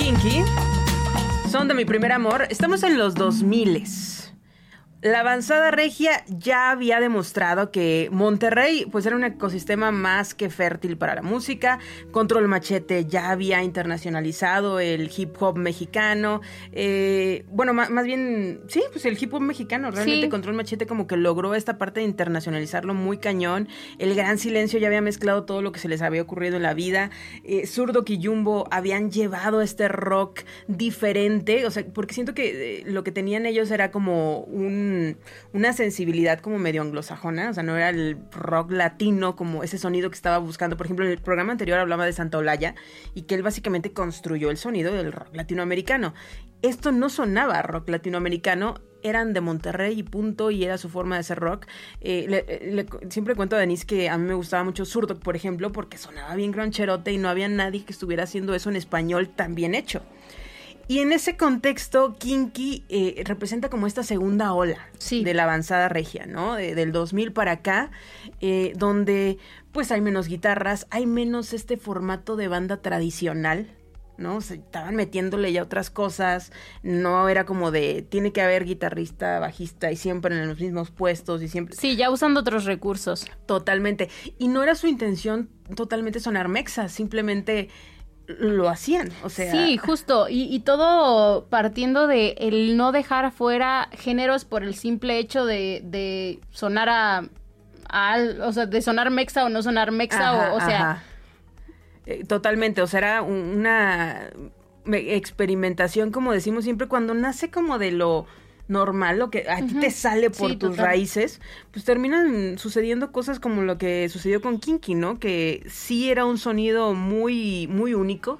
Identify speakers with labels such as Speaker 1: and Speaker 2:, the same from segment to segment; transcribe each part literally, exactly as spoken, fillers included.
Speaker 1: Kinky, son de mi primer amor. Estamos en los dos miles. La avanzada regia ya había demostrado que Monterrey pues era un ecosistema más que fértil para la música. Control Machete ya había internacionalizado el hip hop mexicano. Eh, bueno, más, más bien, sí, pues el hip hop mexicano. Realmente sí. Control Machete como que logró esta parte de internacionalizarlo muy cañón. El Gran Silencio ya había mezclado todo lo que se les había ocurrido en la vida. Eh, Zurdok y Jumbo habían llevado este rock diferente. O sea, porque siento que eh, lo que tenían ellos era como un una sensibilidad como medio anglosajona, o sea, no era el rock latino como ese sonido que estaba buscando. Por ejemplo, en el programa anterior hablaba de Santa Olaya y que él básicamente construyó el sonido del rock latinoamericano. Esto no sonaba rock latinoamericano, eran de Monterrey y punto, y era su forma de hacer rock. Eh, le, le, siempre cuento a Denise que a mí me gustaba mucho Zurdok, por ejemplo, porque sonaba bien grancherote y no había nadie que estuviera haciendo eso en español tan bien hecho. Y en ese contexto, Kinky eh, representa como esta segunda ola sí. de la avanzada regia, ¿no? De, del dos mil para acá, eh, donde pues hay menos guitarras, hay menos este formato de banda tradicional, ¿no? Se estaban metiéndole ya otras cosas, no era como de, tiene que haber guitarrista, bajista y siempre en los mismos puestos y siempre...
Speaker 2: Sí, ya usando otros recursos.
Speaker 1: Totalmente. Y no era su intención totalmente sonar mexa, simplemente... lo hacían, o sea...
Speaker 2: Sí, justo, y, y todo partiendo de el no dejar afuera géneros por el simple hecho de, de sonar a, a... o sea, de sonar mexa o no sonar mexa, ajá, o, o sea...
Speaker 1: Ajá. Eh, totalmente, o sea, era una experimentación, como decimos siempre, cuando nace como de lo... normal, lo que a ti uh-huh. te sale por sí, tus total. raíces, pues terminan sucediendo cosas como lo que sucedió con Kinky, ¿no? Que sí era un sonido muy, muy único,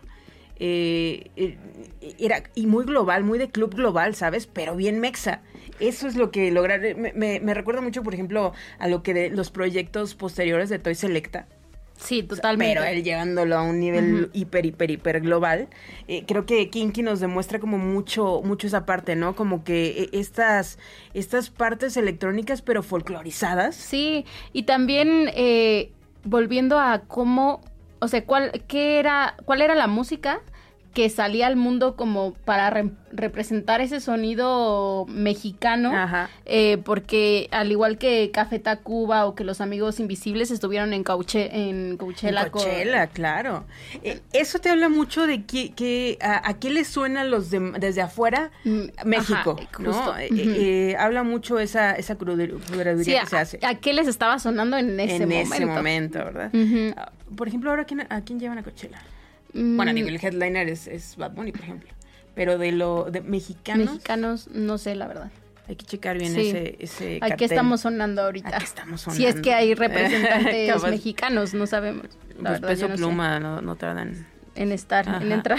Speaker 1: eh, era y muy global, muy de club global, ¿sabes? Pero bien mexa. Eso es lo que lograron. Me, me, me recuerda mucho, por ejemplo, a lo que de los proyectos posteriores de Toy Selecta.
Speaker 2: Sí, totalmente.
Speaker 1: Pero él llevándolo a un nivel uh-huh. hiper, hiper, hiper global. Eh, creo que Kinky nos demuestra como mucho, mucho esa parte, ¿no? Como que estas, estas partes electrónicas, pero folclorizadas.
Speaker 2: Sí, y también eh, volviendo a cómo, o sea, cuál, qué era, cuál era la música que salía al mundo como para re- representar ese sonido mexicano, eh, porque al igual que Café Tacuba o que Los Amigos Invisibles estuvieron en, Cauche- en Coachella.
Speaker 1: En Coachella, con... claro. Eh, eso te habla mucho de que, que a, a qué le suena los de, desde afuera mm, México, ajá, ¿no? Uh-huh. Eh, eh, habla mucho esa, esa crudería sí, que se hace.
Speaker 2: A, ¿A qué les estaba sonando en ese
Speaker 1: en
Speaker 2: momento?
Speaker 1: En ese momento, ¿verdad? Uh-huh. Uh, por ejemplo, ahora, ¿a quién, ¿a quién llevan a Coachella? Bueno, digo, el headliner es, es Bad Bunny, por ejemplo. Pero de lo de mexicanos...
Speaker 2: Mexicanos, no sé, la verdad.
Speaker 1: Hay que checar bien sí. ese, ese
Speaker 2: cartel. ¿A qué estamos sonando ahorita?
Speaker 1: ¿A qué estamos sonando?
Speaker 2: Si es que hay representantes mexicanos, no sabemos.
Speaker 1: La pues verdad, Peso no Pluma no, no tardan...
Speaker 2: En estar, ajá. en entrar.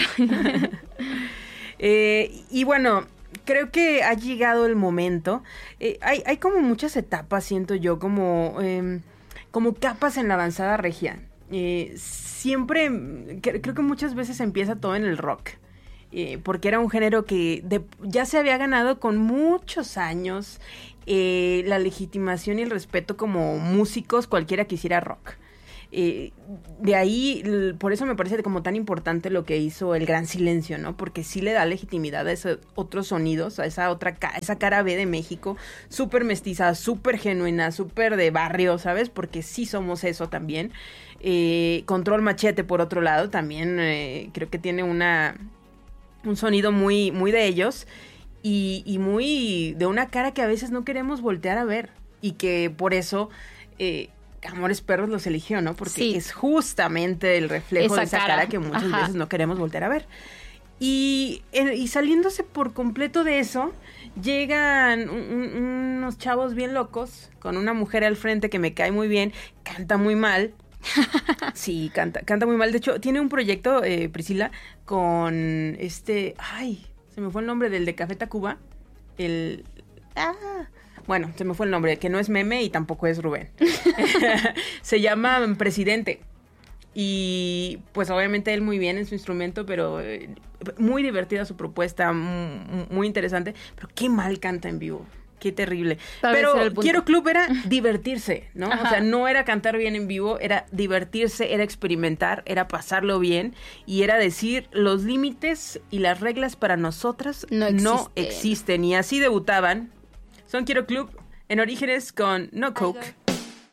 Speaker 1: eh, y bueno, creo que ha llegado el momento. Eh, hay, hay como muchas etapas, siento yo, como, eh, como capas en la avanzada regia. Eh, siempre, que, creo que muchas veces empieza todo en el rock, eh, porque era un género que de, ya se había ganado con muchos años eh, la legitimación y el respeto como músicos, cualquiera que hiciera rock. Eh, de ahí, por eso me parece como tan importante lo que hizo El Gran Silencio, ¿no? Porque sí le da legitimidad a esos otros sonidos, a esa otra ca- esa cara B de México, súper mestiza, súper genuina, súper de barrio, ¿sabes? Porque sí somos eso también. Eh, Control Machete, por otro lado, también eh, creo que tiene una un sonido muy, muy de ellos y, y muy de una cara que a veces no queremos voltear a ver y que por eso... Eh, Amores Perros los eligió, ¿no? Porque sí. es justamente el reflejo esa de esa cara, cara que muchas Ajá. veces no queremos voltear a ver. Y, y saliéndose por completo de eso, llegan un, un, unos chavos bien locos, con una mujer al frente que me cae muy bien, canta muy mal. Sí, canta, canta muy mal. De hecho, tiene un proyecto, eh, Priscila, con este... Ay, se me fue el nombre del de Café Tacuba. El... Ah... Bueno, se me fue el nombre, que no es Meme y tampoco es Rubén. Se llama Presidente. Y pues obviamente él muy bien en su instrumento, pero eh, muy divertida su propuesta, muy, muy interesante. Pero qué mal canta en vivo. Qué terrible.
Speaker 2: Tal vez era el
Speaker 1: Pero
Speaker 2: punto.
Speaker 1: Quiero Club era divertirse, ¿no?
Speaker 2: Ajá.
Speaker 1: O sea, no era cantar bien en vivo, era divertirse, era experimentar, era pasarlo bien y era decir los límites y las reglas para nosotras
Speaker 2: No
Speaker 1: no
Speaker 2: existen.
Speaker 1: existen. Y así debutaban. Son Quiero Club en Orígenes con No Coke.